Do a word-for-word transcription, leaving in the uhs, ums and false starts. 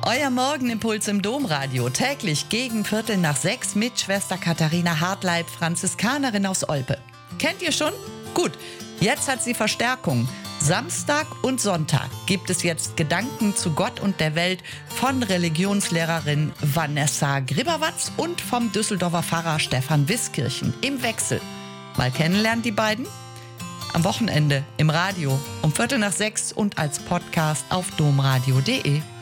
Euer Morgenimpuls im Domradio, täglich gegen Viertel nach sechs mit Schwester Katharina Hartleib, Franziskanerin aus Olpe. Kennt ihr schon? Gut, jetzt hat sie Verstärkung. Samstag und Sonntag gibt es jetzt Gedanken zu Gott und der Welt von Religionslehrerin Vanessa Gribberwatz und vom Düsseldorfer Pfarrer Stefan Wiskirchen im Wechsel. Mal kennenlernen die beiden? Am Wochenende im Radio um Viertel nach sechs und als Podcast auf domradio punkt de.